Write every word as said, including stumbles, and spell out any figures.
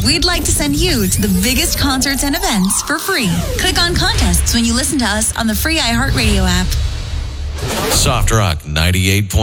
we'd like to send you to the biggest concerts and events for free. Click on contests when you listen to us on the free iHeartRadio app. Soft Rock ninety-eight point